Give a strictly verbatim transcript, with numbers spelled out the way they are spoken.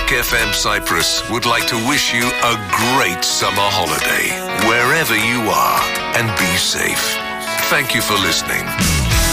Rock F M Cyprus would like to wish you a great summer holiday, wherever you are, and be safe. Thank you for listening.